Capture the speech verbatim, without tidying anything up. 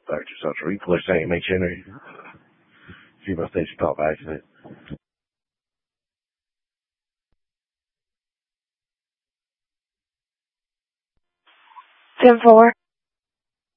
Back to such a replay saying, make sure you see my station pop by accident. ten four.